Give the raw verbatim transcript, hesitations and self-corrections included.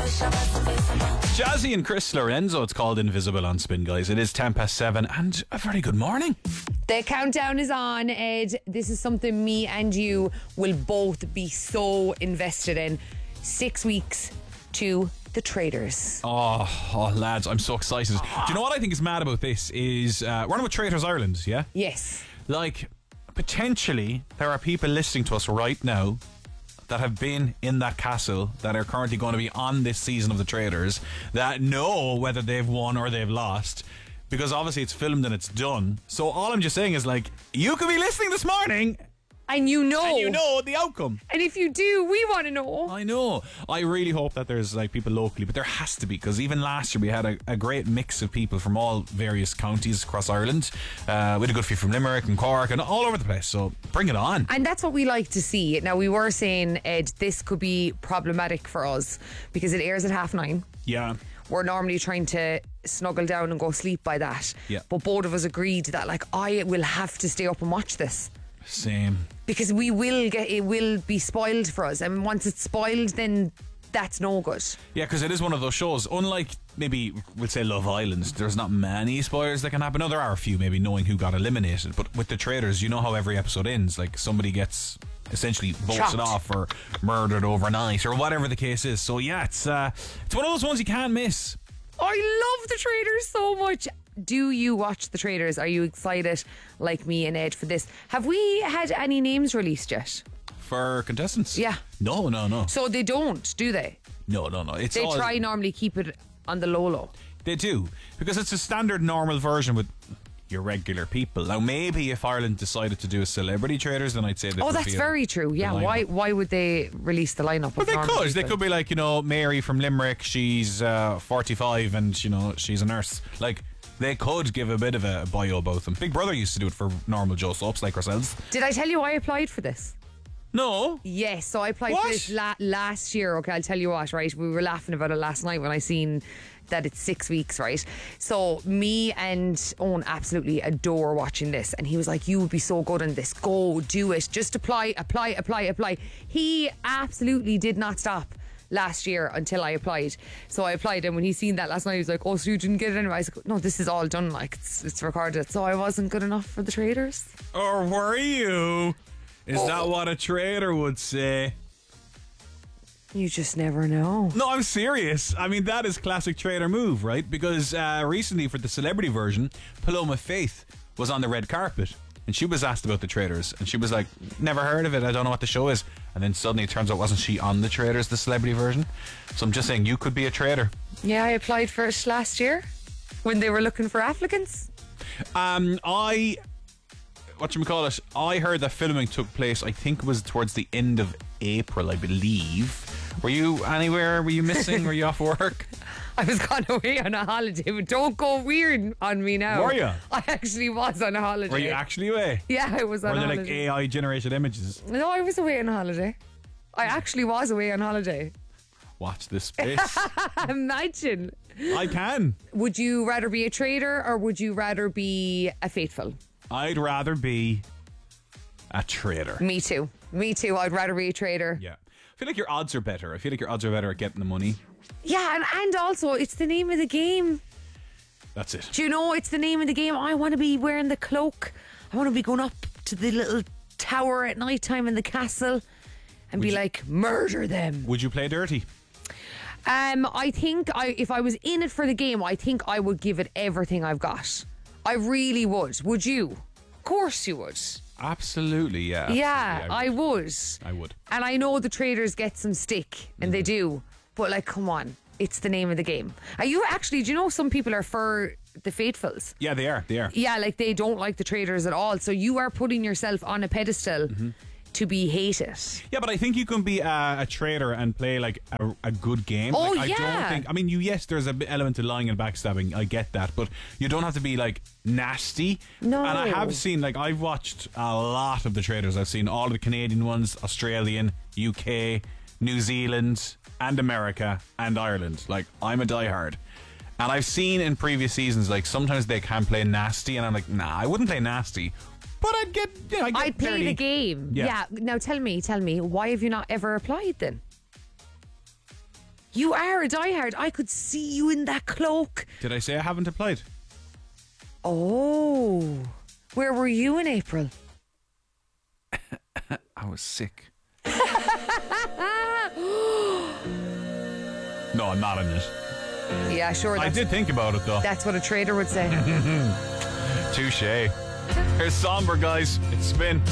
Jazzy and Chris Lorenzo, it's called Invisible on Spin, guys. It is ten past seven, and a very good morning. The countdown is on, Ed. This is something me and you will both be so invested in. Six weeks to the Traitors. Oh, oh, lads, I'm so excited. Do you know what I think is mad about this is uh, we're on with Traitors Ireland, yeah? Yes. Like, potentially, there are people listening to us right now that have been in that castle, that are currently going to be on this season of the Traitors, that know whether they've won or they've lost, because obviously it's filmed and it's done. So all I'm just saying is, like, you could be listening this morning And you know. and you know the outcome. And if you do, we want to know. I know. I really hope that there's like people locally, but there has to be, because even last year we had a, a great mix of people from all various counties across Ireland. Uh, we had a good few from Limerick and Cork and all over the place. So bring it on. And that's what we like to see. Now, we were saying, Ed, this could be problematic for us because it airs at half nine. Yeah. We're normally trying to snuggle down and go sleep by that. Yeah. But both of us agreed that, like, I will have to stay up and watch this. Same. Because we will get, it will be spoiled for us. And once it's spoiled, then that's no good. Yeah, because it is one of those shows. Unlike maybe, we'll say Love Island, there's not many spoilers that can happen. No, there are a few, maybe knowing who got eliminated. But with the Traitors, you know how every episode ends. Like, somebody gets essentially bolted Chopped. off or murdered overnight or whatever the case is. So yeah, it's uh, it's one of those ones you can't miss. I love the Traitors so much. Do you watch the Traitors? Are you excited like me and Ed for this? Have we had any names released yet? For contestants? Yeah. No, no, no. So they don't, do they? No, no, no. It's They all, try normally keep it on the low low. They do. Because it's a standard normal version with your regular people. Now, maybe if Ireland decided to do a celebrity Traitors, then I'd say that Oh, would that's be a- very true. Yeah, lineup. why why would they release the lineup? Well, of they normal could. They people? could be like, you know, Mary from Limerick. She's uh, forty-five and, you know, she's a nurse. Like, they could give a bit of a bio about them. Big Brother used to do it for normal Joe Soaps like ourselves. Did I tell you I applied for this? No. Yes, so I applied What? for this la- last year. Okay, I'll tell you what, right? We were laughing about it last night when I seen that it's six weeks, right? So me and Owen absolutely adore watching this. And he was like, you would be so good in this. Go, do it. Just apply, apply, apply, apply. He absolutely did not stop last year until I applied. So I applied, and when he seen that last night, he was like, oh, so you didn't get it anyway? I was like, no, this is all done. Like, it's, it's recorded. So I wasn't good enough for the Traitors. Or were you? Is Oh. that what a traitor would say? You just never know. No, I'm serious. I mean, that is classic traitor move, right? Because uh, recently for the celebrity version, Paloma Faith was on the red carpet and she was asked about the Traitors and she was like, never heard of it, I don't know what the show is. And then suddenly it turns out, wasn't she on the Traitors, the celebrity version? So I'm just saying, you could be a traitor. Yeah, I applied for it last year when they were looking for applicants. Um, I... Whatchamacallit, I heard that filming took place, I think it was towards the end of April, I believe. Were you anywhere? Were you missing? Were you off work? I was gone away on a holiday, but don't go weird on me now. Were you? I actually was on a holiday. Were you actually away? Yeah, I was on Were a they holiday. like A I generated images? No, I was away on a holiday. I actually was away on holiday. Watch this space. Imagine. I can. Would you rather be a traitor or would you rather be a faithful? I'd rather be a traitor. Me too. Me too. I'd rather be a traitor. Yeah. I feel like your odds are better. I feel like your odds are better at getting the money. Yeah, and, and also it's the name of the game. That's it. Do you know it's the name of the game? I want to be wearing the cloak. I want to be going up to the little tower at night time in the castle and be you- like, murder them. Would you play dirty? Um, I think I, if I was in it for the game, I think I would give it everything I've got. I really would. Would you? Of course you would. Absolutely, yeah. Yeah, Absolutely, I would. I would. And I know the traders get some stick, and they do. But like, come on, it's the name of the game. Are you actually? Do you know some people are for the faithfuls? Yeah, they are. They are. Yeah, like they don't like the traders at all. So you are putting yourself on a pedestal to be hated. Yeah, but I think you can be a, a traitor and play like a, a good game. Oh, like, I yeah. don't think. I mean, you yes, there's a bit element of lying and backstabbing. I get that, but you don't have to be like nasty. No. And I have seen like I've watched a lot of the traitors. I've seen all of the Canadian ones, Australian, U K, New Zealand, and America and Ireland. Like I'm a diehard. And I've seen in previous seasons, like sometimes they can play nasty, and I'm like, nah, I wouldn't play nasty. But I'd get, you know, I'd, get I'd play dirty. the game. Yeah. Yeah. Now tell me, tell me, why have you not ever applied then? You are a diehard. I could see you in that cloak. Did I say I haven't applied? Oh. Where were you in April? I was sick. No, I'm not in it. Yeah, sure. I That's, did think about it though. that's what a trader would say. Touche. Here's Somber, guys. It's Spin.